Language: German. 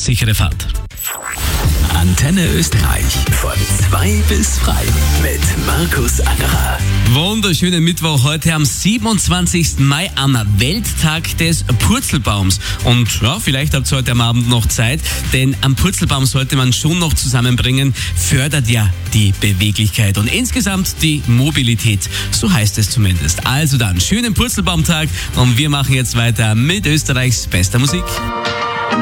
sichere Fahrt. Antenne Österreich von 2 bis frei mit Markus Angerer. Wunderschönen Mittwoch heute am 27. Mai am Welttag des Purzelbaums. Und ja, vielleicht habt ihr heute am Abend noch Zeit, denn am Purzelbaum sollte man schon noch zusammenbringen, fördert ja die Beweglichkeit und insgesamt die Mobilität. So heißt es zumindest. Also dann, schönen Purzelbaumtag und wir machen jetzt weiter mit Österreichs bester Musik.